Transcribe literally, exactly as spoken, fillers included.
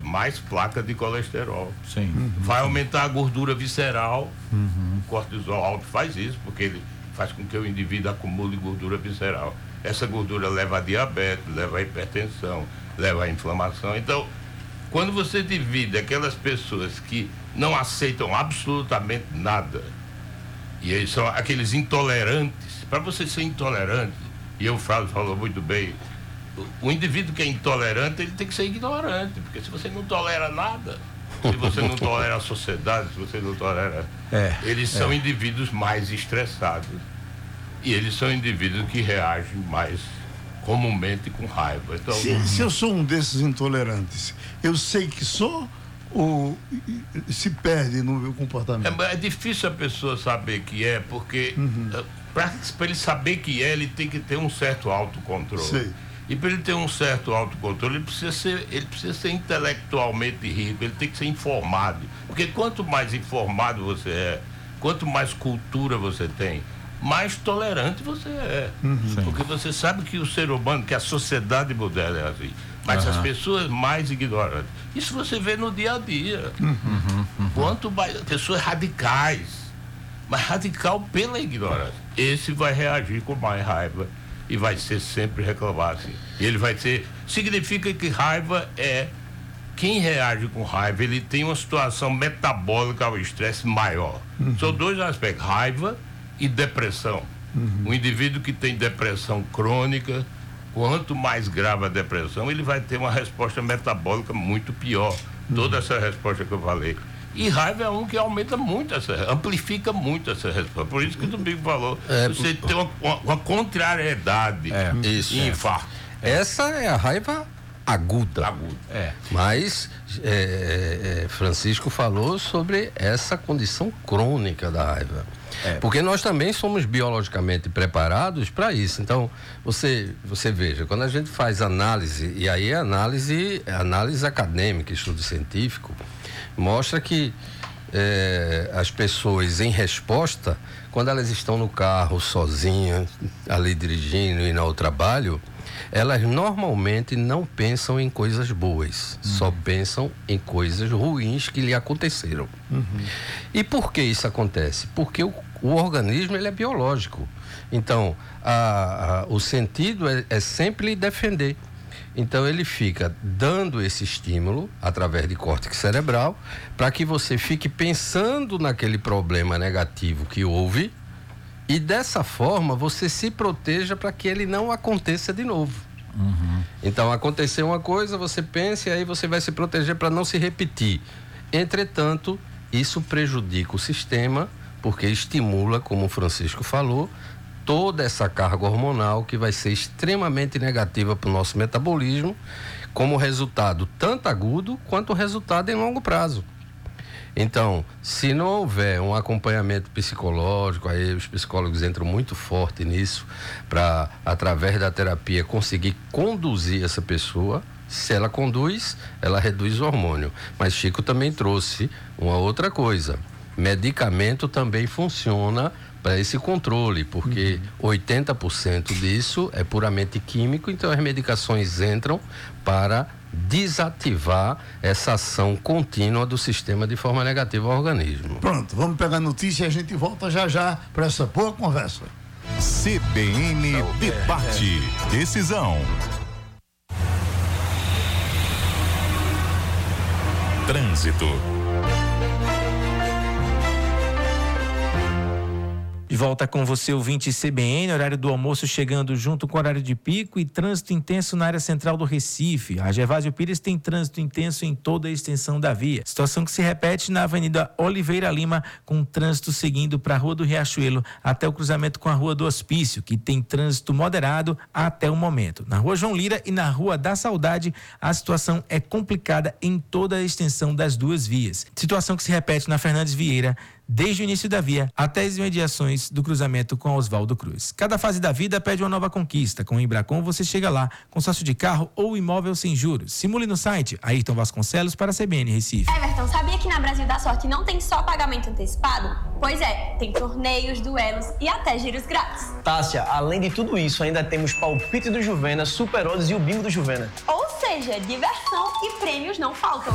mais placa de colesterol. Sim. Uhum. Vai aumentar a gordura visceral. Uhum. O cortisol alto faz isso, porque ele faz com que o indivíduo acumule gordura visceral. Essa gordura leva a diabetes, leva a hipertensão, leva a inflamação. Então, quando você divide aquelas pessoas que não aceitam absolutamente nada, e eles são aqueles intolerantes, para você ser intolerante, e o Frado falou muito bem, o, o indivíduo que é intolerante, ele tem que ser ignorante, porque se você não tolera nada, se você não tolera a sociedade, se você não tolera... É, eles são é. indivíduos mais estressados, e eles são indivíduos que reagem mais comumente com raiva. Então, se, se eu sou um desses intolerantes, eu sei que sou ou se perde no meu comportamento? É, é difícil a pessoa saber que é, porque uhum. para ele saber que é, ele tem que ter um certo autocontrole. Sei. E para ele ter um certo autocontrole, ele precisa ser, ele precisa ser intelectualmente rico, ele tem que ser informado. Porque quanto mais informado você é, quanto mais cultura você tem, mais tolerante você é. Uhum. Porque você sabe que o ser humano, que a sociedade moderna é assim. Mas uhum. as pessoas mais ignorantes. Isso você vê no dia a dia. Uhum. Uhum. Quanto mais pessoas radicais, mas radical pela ignorância. Esse vai reagir com mais raiva e vai ser sempre reclamar assim. Ele vai ser. Significa que raiva é. Quem reage com raiva, ele tem uma situação metabólica ao estresse maior. Uhum. São dois aspectos: raiva e depressão. Uhum. O indivíduo que tem depressão crônica, quanto mais grave a depressão, ele vai ter uma resposta metabólica muito pior. Uhum. Toda essa resposta que eu falei. E raiva é um que aumenta muito essa, amplifica muito essa resposta. Por isso que o Domingo falou, é, você tem uma, uma, uma contrariedade é, isso, e é. infarto. Essa é a raiva aguda. Aguda. É. Mas é, é, Francisco falou sobre essa condição crônica da raiva. É. Porque nós também somos biologicamente preparados para isso. Então, você, você veja, quando a gente faz análise, e aí é análise, é análise acadêmica, estudo científico, mostra que é, as pessoas em resposta, quando elas estão no carro sozinhas, ali dirigindo e indo ao trabalho, elas normalmente não pensam em coisas boas, uhum. só pensam em coisas ruins que lhe aconteceram. Uhum. E por que isso acontece? Porque o, o organismo ele é biológico. Então, a, a, o sentido é, é sempre lhe defender. Então, ele fica dando esse estímulo através de córtex cerebral para que você fique pensando naquele problema negativo que houve. E dessa forma você se proteja para que ele não aconteça de novo. Uhum. Então aconteceu uma coisa, você pensa e aí você vai se proteger para não se repetir. Entretanto, isso prejudica o sistema porque estimula, como o Francisco falou, toda essa carga hormonal que vai ser extremamente negativa para o nosso metabolismo, como resultado tanto agudo quanto resultado em longo prazo. Então, se não houver um acompanhamento psicológico, aí os psicólogos entram muito forte nisso, para, através da terapia, conseguir conduzir essa pessoa. Se ela conduz, ela reduz o hormônio. Mas Chico também trouxe uma outra coisa. Medicamento também funciona para esse controle, porque uhum. oitenta por cento disso é puramente químico, então as medicações entram para desativar essa ação contínua do sistema de forma negativa ao organismo. Pronto, vamos pegar a notícia e a gente volta já já para essa boa conversa. C B N então, Debate. É, é. Decisão. Trânsito. De volta com você, ouvinte C B N, horário do almoço chegando junto com o horário de pico e trânsito intenso na área central do Recife. A Gervásio Pires tem trânsito intenso em toda a extensão da via. Situação que se repete na Avenida Oliveira Lima, com trânsito seguindo para a Rua do Riachuelo até o cruzamento com a Rua do Hospício, que tem trânsito moderado até o momento. Na Rua João Lira e na Rua da Saudade, a situação é complicada em toda a extensão das duas vias. Situação que se repete na Fernandes Vieira, desde o início da via até as imediações do cruzamento com Oswaldo Cruz. Cada fase da vida pede uma nova conquista. Com o Embracon você chega lá, consórcio de carro ou imóvel sem juros. Simule no site Ayrton Vasconcelos para a C B N Recife. Everton, sabia que na Brasil da Sorte não tem só pagamento antecipado? Pois é, tem torneios, duelos e até giros grátis. Tássia, além de tudo isso, ainda temos palpite do Juvena, Super Odds e o bingo do Juvena. Ou seja, diversão e prêmios não faltam.